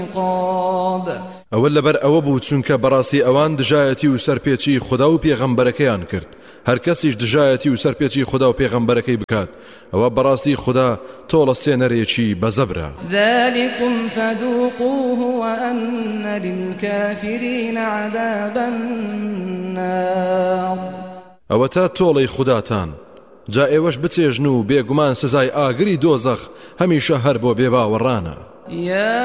عقاب ئەوە لەبەر ئەوە بوو چونکە بەڕاستی ئەوان دژایەتی و سەرپێچی خوددا و پێغەمبەرەکەیان کرد. هەر کەسیش دژایەتی و سەرپێچی خوددا و پێغەمبەرەکەی بکات ئەوە بەڕاستی خوددا تۆڵە سێنەرێکی بەزەبرە. ذلكم فذوقوه وأن للكافرين عذاب النار. ئەوە تا تۆڵەی خودداتان جا ئێوەش بچێژن و بێگومان سزای ئاگری دۆزەخ هەمیشە هەر بۆ بێباوەڕانە.